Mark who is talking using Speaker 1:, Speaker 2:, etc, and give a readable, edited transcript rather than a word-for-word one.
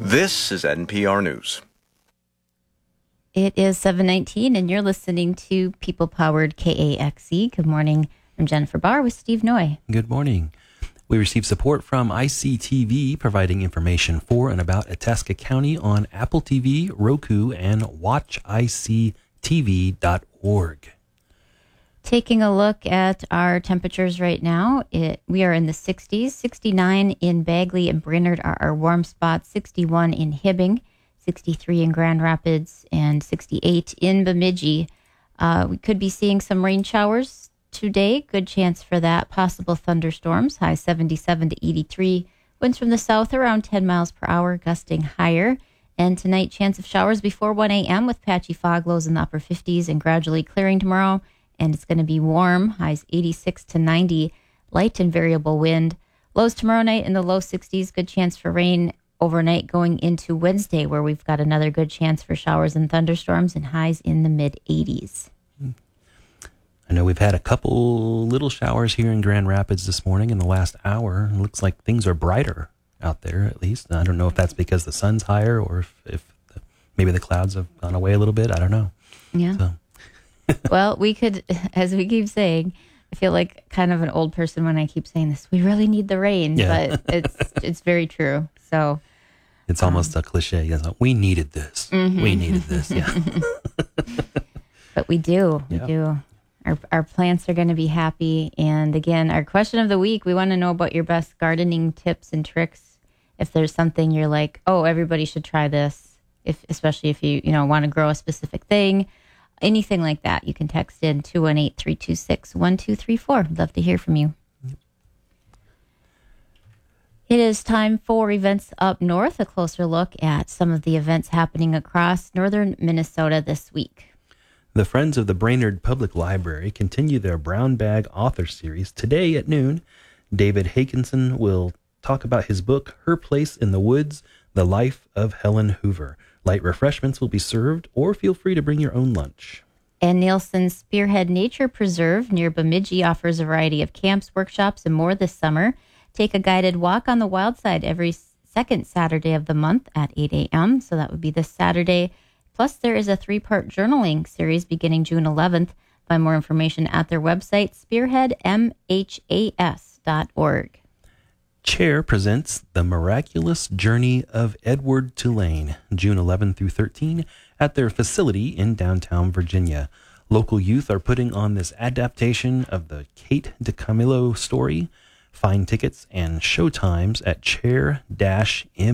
Speaker 1: This is NPR News.
Speaker 2: It is 7:19, and you're listening to People-Powered KAXE. Good morning. I'm Jennifer Barr with Steve Noy.
Speaker 3: Good morning. We received support from ICTV, providing information for and about Itasca County on Apple TV, Roku, and WatchICTV.org.
Speaker 2: Taking a look at our temperatures right now, we are in the 60s. 69 in Bagley and Brainerd are our warm spots, 61 in Hibbing, 63 in Grand Rapids, and 68 in Bemidji. We could be seeing some rain showers today. Good chance for that. Possible thunderstorms, high 77 to 83. Winds from the south around 10 miles per hour, gusting higher. And tonight, chance of showers before 1 a.m. with patchy fog, lows in the upper 50s, and gradually clearing tomorrow. And it's going to be warm, highs 86 to 90, light and variable wind. Lows tomorrow night in the low 60s, good chance for rain overnight going into Wednesday, where we've got another good chance for showers and thunderstorms, and highs in the mid-80s.
Speaker 3: I know we've had a couple little showers here in Grand Rapids this morning in the last hour. It looks like things are brighter out there, at least. I don't know if that's because the sun's higher or if maybe the clouds have gone away a little bit. I don't know.
Speaker 2: Yeah.
Speaker 3: So.
Speaker 2: Well, we could, as we keep saying, I feel like kind of an old person when I keep saying this. We really need the rain,
Speaker 3: Yeah.
Speaker 2: But it's very true. So
Speaker 3: it's almost a cliche. We needed this.
Speaker 2: Mm-hmm.
Speaker 3: We needed this. Yeah.
Speaker 2: But we do. We
Speaker 3: Yeah.
Speaker 2: do. Our plants are going to be happy. And again, our question of the week, we want to know about your best gardening tips and tricks. If there's something you're like, oh, everybody should try this, especially if you want to grow a specific thing. Anything like that, you can text in 218-326-1234. I'd love to hear from you. It is time for Events Up North, a closer look at some of the events happening across northern Minnesota this week.
Speaker 3: The Friends of the Brainerd Public Library continue their Brown Bag Author Series. Today at noon, David Hakinson will talk about his book, Her Place in the Woods, The Life of Helen Hoover. Light refreshments will be served, or feel free to bring your own lunch.
Speaker 2: And Nielsen's Spearhead Nature Preserve near Bemidji offers a variety of camps, workshops, and more this summer. Take a guided walk on the wild side every second Saturday of the month at 8 a.m. So that would be this Saturday. Plus, there is a 3-part journaling series beginning June 11th. Find more information at their website, spearheadmhas.org.
Speaker 3: Chair presents The Miraculous Journey of Edward Tulane, June 11 through 13, at their facility in downtown Virginia. Local youth are putting on this adaptation of the Kate DiCamillo story. Find tickets and show times at chair-m